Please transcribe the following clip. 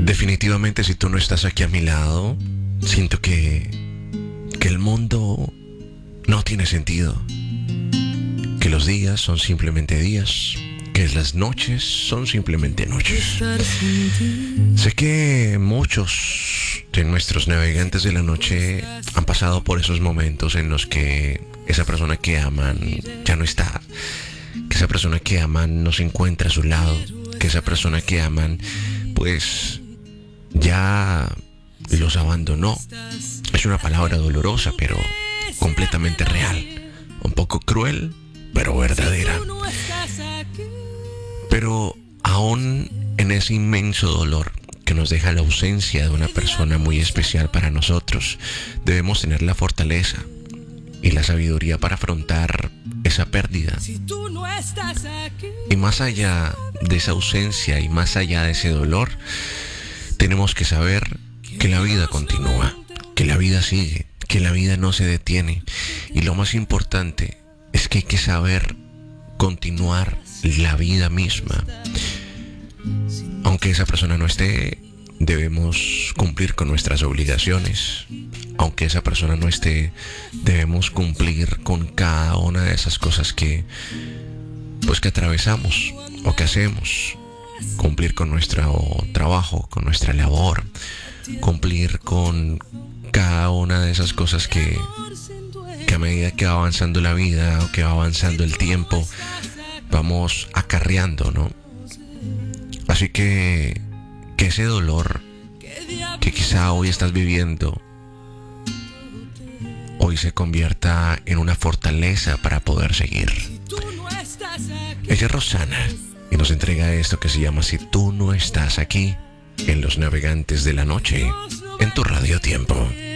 definitivamente si tú no estás aquí a mi lado, siento que el mundo no tiene sentido. Que los días son simplemente días, que las noches son simplemente noches. Sé que muchos de nuestros navegantes de la noche han pasado por esos momentos en los que esa persona que aman ya no está, que esa persona que aman no se encuentra a su lado, que esa persona que aman pues ya los abandonó. Es una palabra dolorosa, pero completamente real, un poco cruel, pero verdadera. Pero aún en ese inmenso dolor que nos deja la ausencia de una persona muy especial para nosotros, debemos tener la fortaleza y la sabiduría para afrontar esa pérdida. Y más allá de esa ausencia y más allá de ese dolor, tenemos que saber que la vida continúa, que la vida sigue, que la vida no se detiene. Y lo más importante es que hay que saber continuar la vida misma. Aunque esa persona no esté, debemos cumplir con nuestras obligaciones. Aunque esa persona no esté, debemos cumplir con cada una de esas cosas que atravesamos o que hacemos. Cumplir con nuestro trabajo, con nuestra labor, cumplir con cada una de esas cosas que a medida que va avanzando la vida o que va avanzando el tiempo, vamos acarreando, ¿no? Así que ese dolor que quizá hoy estás viviendo, hoy se convierta en una fortaleza para poder seguir. Ella es Rosana y nos entrega esto que se llama Si tú no estás aquí, en Los Navegantes de la Noche, en tu Radio Tiempo.